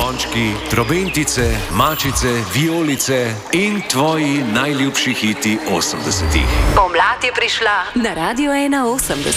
zvončki, trobentice, mačice, vijolice in tvoji najljubši hiti 80-ih. Pomlad je prišla na Radio 81.